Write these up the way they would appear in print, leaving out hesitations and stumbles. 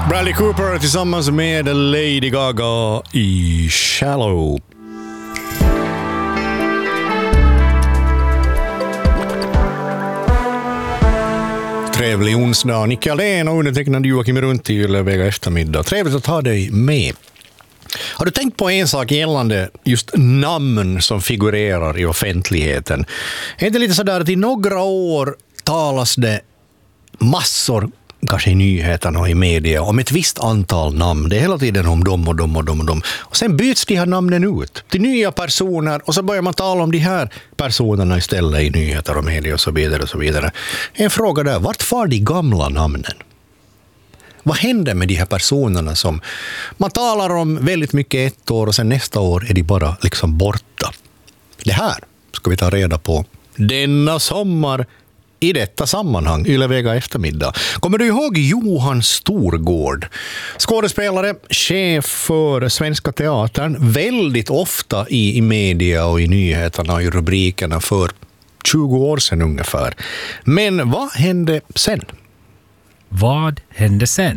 Bradley Cooper tillsammans med Lady Gaga i Shallow. Trevlig onsdag. Nicke Aldén och undertecknad Joakim Runt i Ylevega eftermiddag. Trevligt att ha dig med. Har du tänkt på en sak gällande just namn som figurerar i offentligheten? Är det lite sådär att i några år talas det massor, kanske i nyheterna och i media, om ett visst antal namn. Det är hela tiden om dem och dem och dem och dem. Och sen byts de här namnen ut till nya personer och så börjar man tala om de här personerna istället i nyheter och media och så vidare och så vidare. En fråga där, vart far de gamla namnen? Vad händer med de här personerna som man talar om väldigt mycket ett år och sen nästa år är de bara liksom borta? Det här ska vi ta reda på denna sommar i detta sammanhang, Ylevega eftermiddag. Kommer du ihåg Johan Storgård? Skådespelare, chef för Svenska Teatern, väldigt ofta i media och i nyheterna och i rubrikerna för 20 år sedan ungefär. Men vad hände sen? Vad hände sen?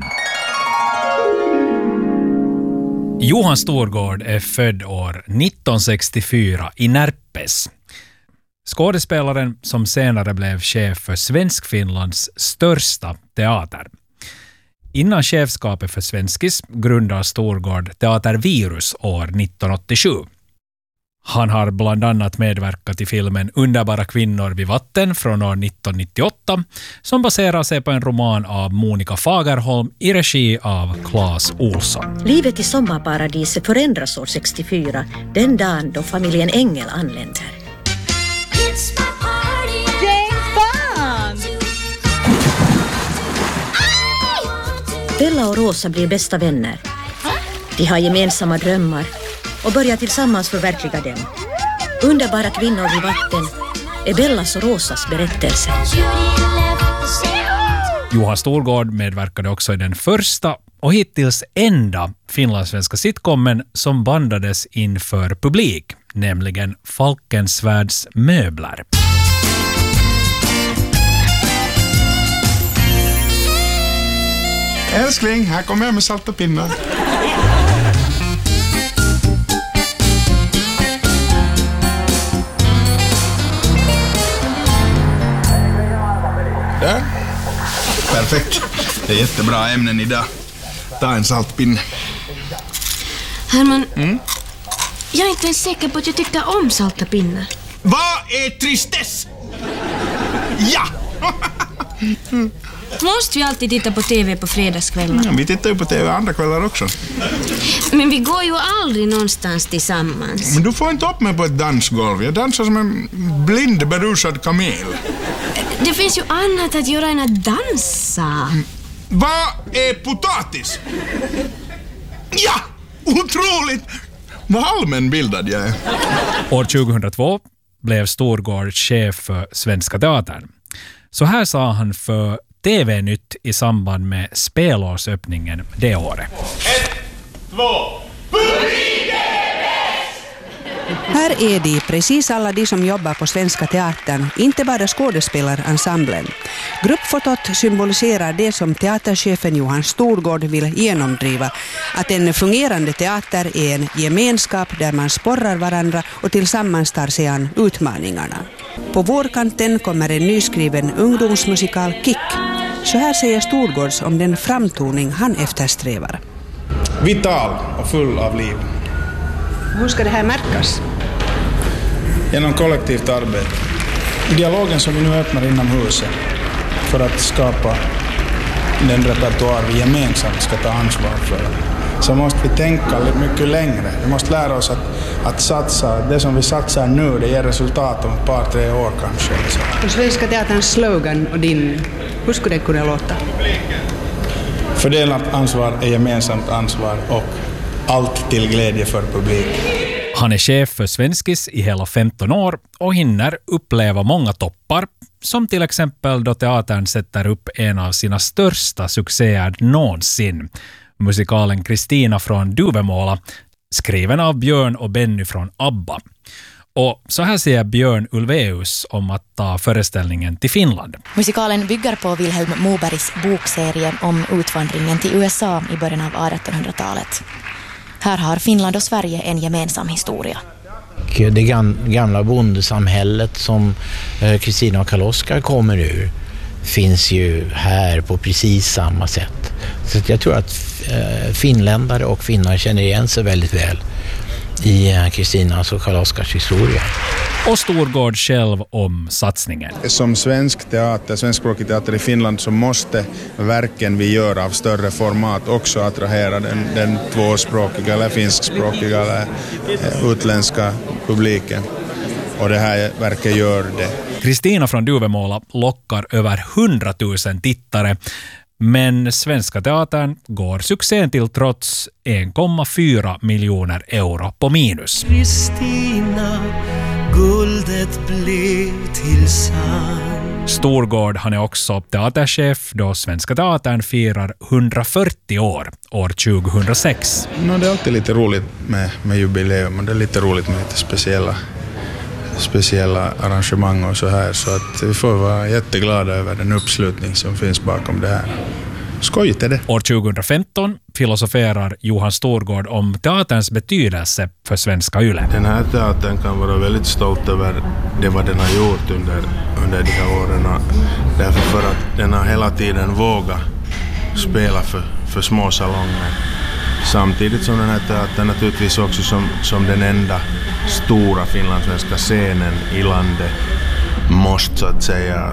Johan Storgård är född år 1964 i Närpes. Skådespelaren som senare blev chef för Svenskfinlands största teater. Innan chefskapet för Svenskis grundade Storgård Teatervirus år 1987. Han har bland annat medverkat i filmen Underbara kvinnor vid vatten från år 1998 som baserar sig på en roman av Monica Fagerholm i regi av Claes Olsson. Livet i sommarparadiset förändras år 64, den dagen då familjen Engel anländer. Bella och Rosa blir bästa vänner. De har gemensamma drömmar och börjar tillsammans förverkliga dem. Underbara kvinnor vid vatten är Bellas och Rosas berättelse. Johan Storgård medverkade också i den första och hittills enda finlandssvenska sitcomen som bandades inför publik, nämligen Falkensvärds möbler. Älskling, här kommer jag med salta pinnar. Där. Perfekt. Det är jättebra ämnen idag. Ta en saltpinne. Herman, jag är inte ens säker på att jag tycker om salta pinnar. Vad är tristess? Ja! Måste vi alltid titta på TV på fredagskvällar? Ja, vi tittar ju på TV andra kvällar också. Men vi går ju aldrig någonstans tillsammans. Men du får inte upp mig på ett dansgolv. Jag dansar som en blind berusad kamel. Det finns ju annat att göra än att dansa. Vad är potatis? Ja! Otroligt! Vad allmänbildad jag är. År 2002 blev Storgård chef för Svenska Teatern. Så här sa han för TV-nytt i samband med spelårsöppningen det året. 1, 2, Här är de, precis alla de som jobbar på Svenska Teatern, inte bara skådespelarensemblen. Gruppfotot symboliserar det som teaterchefen Johan Storgård vill genomdriva, att en fungerande teater är en gemenskap där man sporrar varandra och tillsammans tar sig an utmaningarna. På vårkanten kommer en nyskriven ungdomsmusikal Kick. Så här säger Storgårds om den framtoning han eftersträvar. Vital och full av liv. Hur ska det här märkas? Genom kollektivt arbete. I dialogen som vi nu öppnar inom huset för att skapa den repertoar vi gemensamt ska ta ansvar för, så måste vi tänka lite mycket längre. Vi måste lära oss att satsa. Det som vi satsar nu, det ger resultat om ett par, 3 år kanske. Och Svenska Teaterns slogan och din, hur skulle det kunna låta? Fördelat ansvar är gemensamt ansvar och allt till glädje för publiken. Han är chef för Svenskis i hela 15 år och hinner uppleva många toppar, som till exempel då teatern sätter upp en av sina största succéer någonsin, musikalen Kristina från Duvemåla, skriven av Björn och Benny från ABBA. Och så här säger Björn Ulvaeus om att ta föreställningen till Finland. Musikalen bygger på Vilhelm Mobergs bokserie om utvandringen till USA i början av 1800-talet. Här har Finland och Sverige en gemensam historia. Det gamla bondesamhället som Kristina och Karl-Oskar kommer ur finns ju här på precis samma sätt. Så jag tror att finländare och finnar känner igen sig väldigt väl i Kristinas och Karl-Oskars historia. Och Storgård själv om satsningen. Som svenskspråkig teater i Finland så måste verken vi gör av större format också attrahera den tvåspråkiga eller finskspråkiga eller utländska publiken. Och det här verket gör det. Kristina från Duvemåla lockar över 100 000 tittare. Men Svenska Teatern går succén till trots 1,4 miljoner euro på minus. Kristina, guldet blev till sand. Storgård, han är också teaterchef då Svenska Teatern firar 140 år 2006. Det är alltid lite roligt med jubileum och det är lite roligt med lite speciella arrangemang och så här, så att vi får vara jätteglada över den uppslutning som finns bakom det här. Skojigt är det. År 2015 filosoferar Johan Storgård om teaterns betydelse för svenska Yle. Den här teatern kan vara väldigt stolt över det vad den har gjort under de här åren. Därför för att den har hela tiden vågat spela för små salonger. Samtidigt som den här teatern naturligtvis också som den enda stora finlandssvenska scenen i landet måste så att säga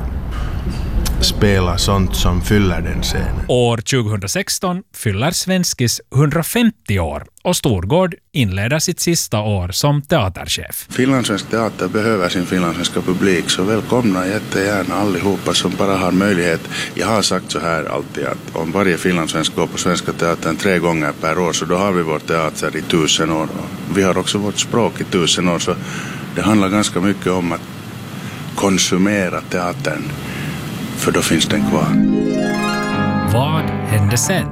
spela sånt som fyller den scenen. År 2016 fyller Svenskis 150 år och Storgård inleder sitt sista år som teaterchef. Finlandssvensk teater behöver sin finlandssvenska publik, så välkomna jättegärna allihopa som bara har möjlighet. Jag har sagt så här alltid att om varje finlandssvensk går på Svenska Teatern 3 gånger per år, så då har vi vår teater i 1000 år. Vi har också vårt språk i 1000 år, så det handlar ganska mycket om att konsumera teatern, för då finns den kvar. Vad hände sen?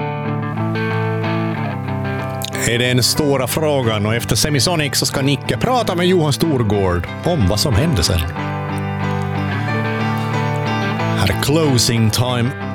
Är den stora frågan, och efter Semisonic så ska Nicke prata med Johan Storgård om vad som hände sen. Här är Closing Time